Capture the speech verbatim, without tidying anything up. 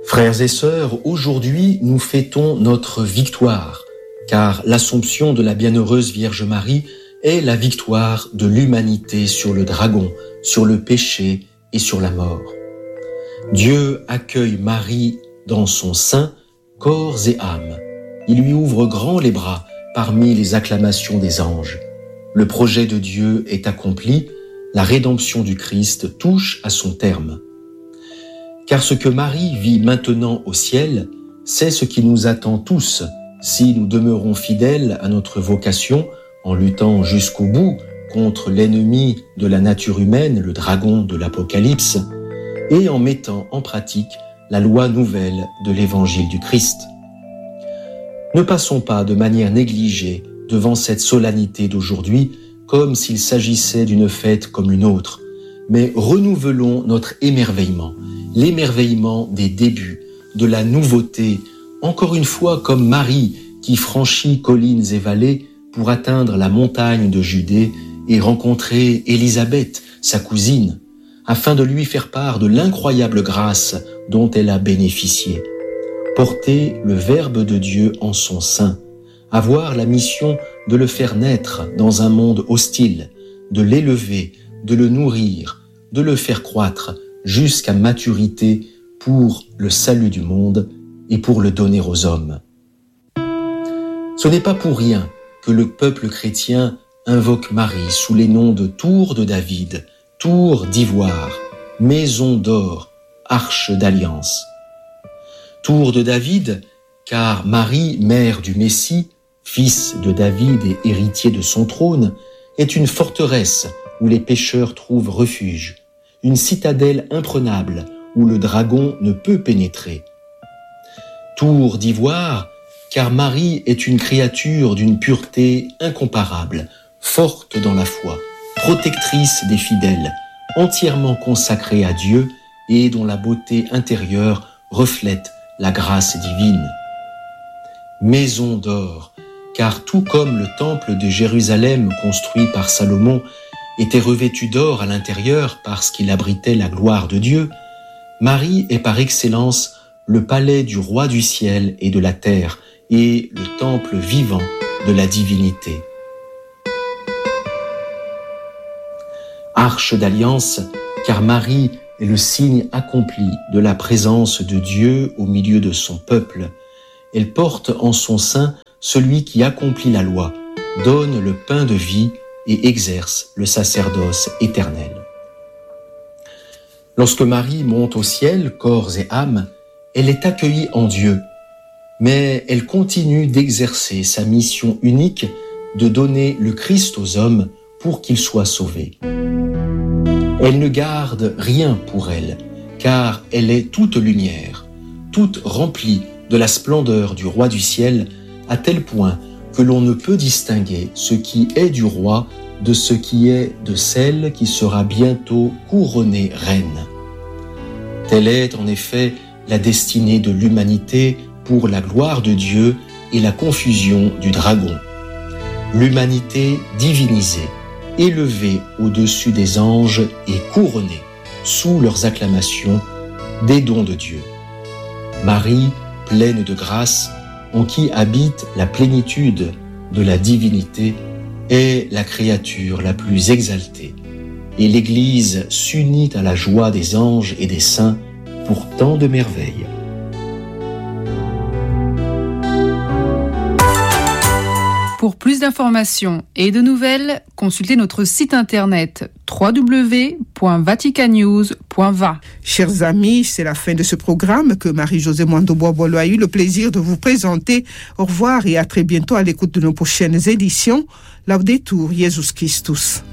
Frères et sœurs, aujourd'hui nous fêtons notre victoire, car l'Assomption de la Bienheureuse Vierge Marie est la victoire de l'humanité sur le dragon, sur le péché et sur la mort. Dieu accueille Marie dans son sein, corps et âme. Il lui ouvre grand les bras parmi les acclamations des anges. Le projet de Dieu est accompli, la rédemption du Christ touche à son terme. Car ce que Marie vit maintenant au ciel, c'est ce qui nous attend tous, si nous demeurons fidèles à notre vocation en luttant jusqu'au bout contre l'ennemi de la nature humaine, le dragon de l'Apocalypse, et en mettant en pratique la loi nouvelle de l'Évangile du Christ. Ne passons pas de manière négligée devant cette solennité d'aujourd'hui comme s'il s'agissait d'une fête comme une autre, mais renouvelons notre émerveillement, l'émerveillement des débuts, de la nouveauté, encore une fois comme Marie qui franchit collines et vallées pour atteindre la montagne de Judée et rencontrer Élisabeth, sa cousine, afin de lui faire part de l'incroyable grâce dont elle a bénéficié. Porter le Verbe de Dieu en son sein, avoir la mission de le faire naître dans un monde hostile, de l'élever, de le nourrir, de le faire croître jusqu'à maturité pour le salut du monde et pour le donner aux hommes. Ce n'est pas pour rien que le peuple chrétien invoque Marie sous les noms de Tour de David, Tour d'ivoire, Maison d'or, Arche d'alliance. Tour de David, car Marie, mère du Messie, fils de David et héritier de son trône, est une forteresse où les pécheurs trouvent refuge, une citadelle imprenable où le dragon ne peut pénétrer. Tour d'ivoire, car Marie est une créature d'une pureté incomparable, forte dans la foi, protectrice des fidèles, entièrement consacrée à Dieu et dont la beauté intérieure reflète la grâce divine. Maison d'or, car tout comme le temple de Jérusalem construit par Salomon était revêtu d'or à l'intérieur parce qu'il abritait la gloire de Dieu, Marie est par excellence le palais du roi du ciel et de la terre et le temple vivant de la divinité. Arche d'alliance, car Marie est le signe accompli de la présence de Dieu au milieu de son peuple. Elle porte en son sein celui qui accomplit la loi, donne le pain de vie et exerce le sacerdoce éternel. Lorsque Marie monte au ciel, corps et âme, elle est accueillie en Dieu, mais elle continue d'exercer sa mission unique de donner le Christ aux hommes pour qu'ils soient sauvés. Elle ne garde rien pour elle, car elle est toute lumière, toute remplie de la splendeur du roi du ciel, à tel point que l'on ne peut distinguer ce qui est du roi de ce qui est de celle qui sera bientôt couronnée reine. Telle est en effet la destinée de l'humanité pour la gloire de Dieu et la confusion du dragon. L'humanité divinisée, élevée au-dessus des anges et couronnée, sous leurs acclamations, des dons de Dieu. Marie, pleine de grâce, en qui habite la plénitude de la divinité, est la créature la plus exaltée, et l'Église s'unit à la joie des anges et des saints pour tant de merveilles. Pour plus d'informations et de nouvelles, consultez notre site internet w w w point vatican news point v a. Chers amis, c'est la fin de ce programme que Marie-Josée Mwando-Boisbolo a eu le plaisir de vous présenter. Au revoir et à très bientôt à l'écoute de nos prochaines éditions. Laudetur Jesus Christus.